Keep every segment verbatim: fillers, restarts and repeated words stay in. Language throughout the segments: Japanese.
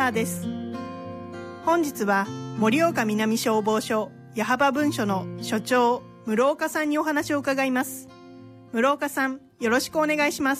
ーです。本日は盛岡南消防署矢巾分署の署長室岡さんにお話を伺います。室岡さん、よろしくお願いします。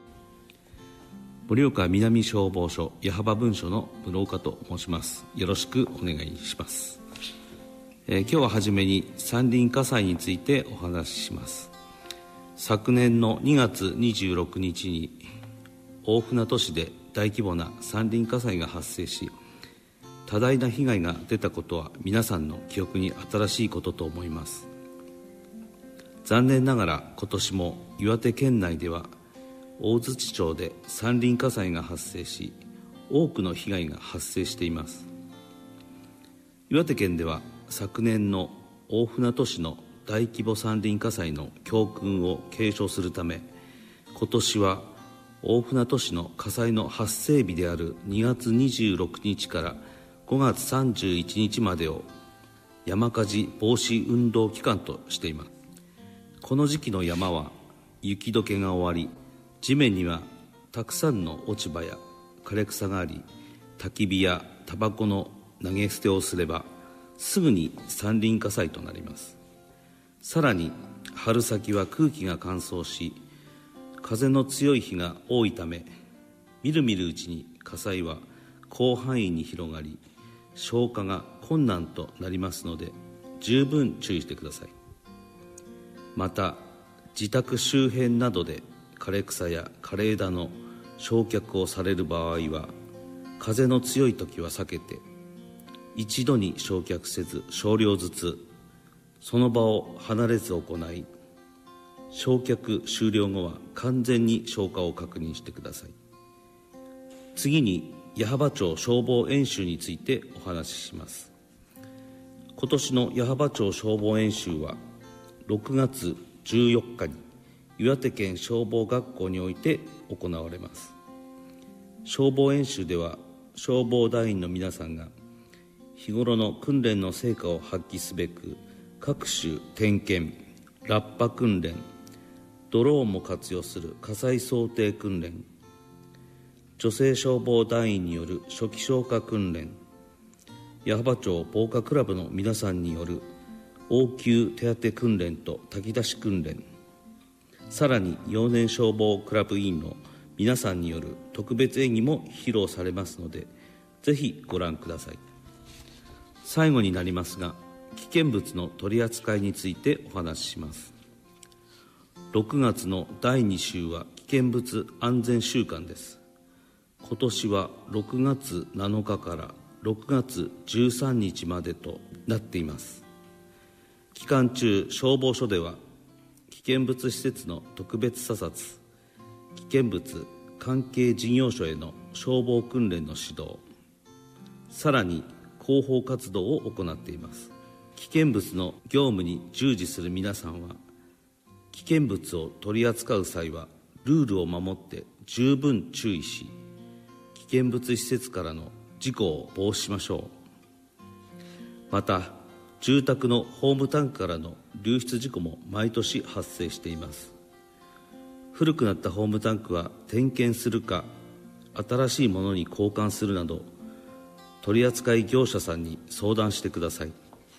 盛岡南消防署矢巾分署の室岡と申します。よろしくお願いします。えー、今日ははじめに山林火災についてお話しします。昨年のにがつにじゅうろくにちに大船渡市で大規模な山林火災が発生し、多大な被害が出たことは皆さんの記憶に新しいことと思います。残念ながら今年も岩手県内では大槌町で山林火災が発生し、多くの被害が発生しています。岩手県では昨年の大船渡市の大規模山林火災の教訓を継承するため、今年は大船渡市の火災の発生日であるにがつにじゅうろくにちからごがつさんじゅういちにちまでを山火事防止運動期間としています。この時期の山は雪解けが終わり、地面にはたくさんの落ち葉や枯れ草があり、焚き火やタバコの投げ捨てをすればすぐに山林火災となります。さらに春先は空気が乾燥し、風の強い日が多いため、みるみるうちに火災は広範囲に広がり、消火が困難となりますので、十分注意してください。また、自宅周辺などで枯れ草や枯れ枝の焼却をされる場合は、風の強い時は避けて、一度に焼却せず少量ずつ、その場を離れず行い、焼却終了後は完全に消火を確認してください。次に矢巾町消防演習についてお話しします。今年の矢巾町消防演習はろくがつじゅうよっかに岩手県消防学校において行われます。消防演習では消防団員の皆さんが日頃の訓練の成果を発揮すべく、各種点検、ラッパ訓練、ドローンも活用する火災想定訓練、女性消防団員による初期消火訓練、矢巾町防火クラブの皆さんによる応急手当訓練と炊き出し訓練、さらに幼年消防クラブ委員の皆さんによる特別演技も披露されますので、ぜひご覧ください。最後になりますが、危険物の取り扱いについてお話しします。ろくがつのだいに週は危険物安全週間です。今年はろくがつなのかからろくがつじゅうさんにちまでとなっています。期間中、消防署では危険物施設の特別査察、危険物関係事業所への消防訓練の指導、さらに広報活動を行っています。危険物の業務に従事する皆さんは、危険物を取り扱う際はルールを守って十分注意し、危険物施設からの事故を防止しましょう。また、住宅のホームタンクからの流出事故も毎年発生しています。古くなったホームタンクは点検するか、新しいものに交換するなど、取扱業者さんに相談してください。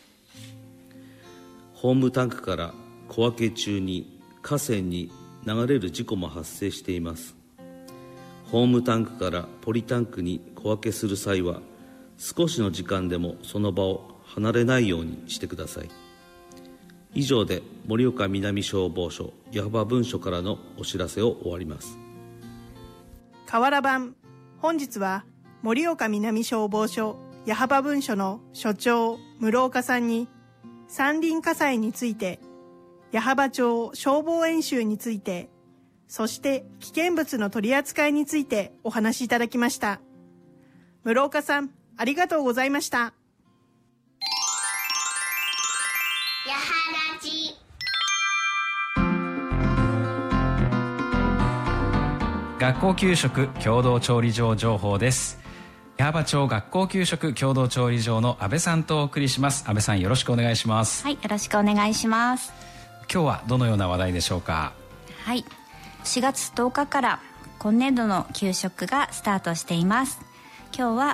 ホームタンクから小分け中に河川に流れる事故も発生しています。ホームタンクからポリタンクに小分けする際は、少しの時間でもその場を離れないようにしてください。以上で盛岡南消防署矢巾分署からのお知らせを終わります。 河原版、本日は盛岡南消防署矢巾分署の署長室岡さんに、山林火災について、矢巾町消防演習について、そして危険物の取り扱いについてお話しいただきました。室岡さん、ありがとうございました。 やはらじ学校給食共同調理場情報です。矢巾町学校給食共同調理場の安倍さんとお送りします。安倍さん、よろしくお願いします。 はい、よろしくお願いします。 今日はどのような話題でしょうか。 はい、しがつとおかから今年度の給食がスタートしています。今日は